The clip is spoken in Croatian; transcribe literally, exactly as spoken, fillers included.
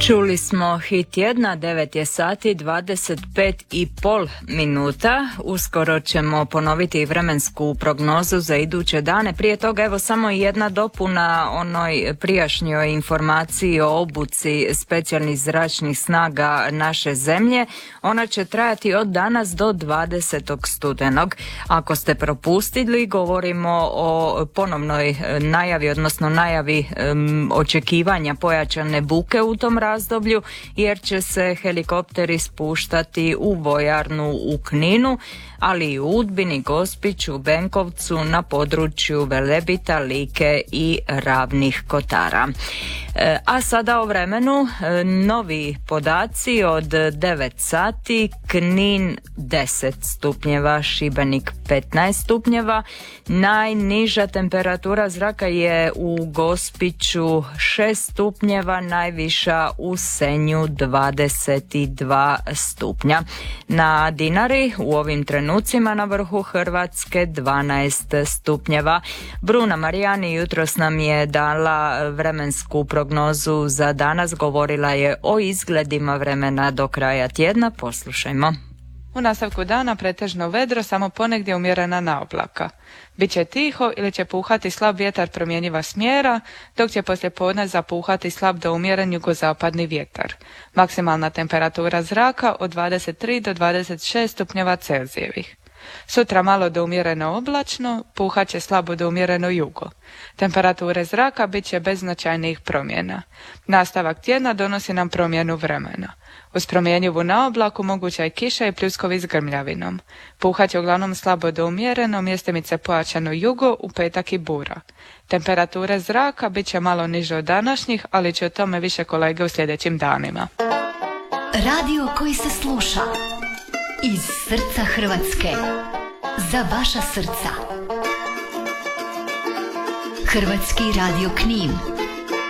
Čuli smo hit tjedna, devet je sati, dvadeset pet i pol minuta. Uskoro ćemo ponoviti vremensku prognozu za iduće dane. Prije toga evo samo jedna dopuna onoj prijašnjoj informaciji o obuci specijalnih zračnih snaga naše zemlje. Ona će trajati od danas do dvadesetog studenog. Ako ste propustili, govorimo o ponovnoj najavi, odnosno najavi um, očekivanja pojačane buke u tom razdoblju, jer će se helikopteri spuštati u vojarnu u Kninu, ali i u Udbini, Gospiću, Benkovcu, na području Velebita, Like i Ravnih Kotara. E, a sada o vremenu, e, novi podaci od devet sati, Knin deset stupnjeva, Šibenik petnaest stupnjeva, najniža temperatura zraka je u Gospiću šest stupnjeva, najviša u Senju dvadeset dva stupnja. Na Dinari u ovim trenucima na vrhu Hrvatske dvanaest stupnjeva. Bruna Marijani jutros nam je dala vremensku prognozu za danas, govorila je o izgledima vremena do kraja tjedna. Poslušajmo. U nastavku dana pretežno vedro, samo ponegdje umjerena naoblaka. Biće tiho ili će puhati slab vjetar promjenjiva smjera, dok će poslije podne zapuhati slab do umjeren jugozapadni vjetar. Maksimalna temperatura zraka od dvadeset tri do dvadeset šest stupnjeva Celzijevih. Sutra malo do umjereno oblačno, puhat će slabo do umjereno jugo. Temperature zraka bit će bez značajnijih promjena. Nastavak tjedna donosi nam promjenu vremena. Uz promjenjivu na oblaku moguća je kiša i pljuskovi s grmljavinom. Puhat će uglavnom slabo do umjereno, mjestimice pojačano jugo, u petak i bura. Temperature zraka bit će malo niže od današnjih, ali će o tome više kolege u sljedećim danima. Radio koji se sluša iz srca Hrvatske, za vaša srca. Hrvatski radio Knin.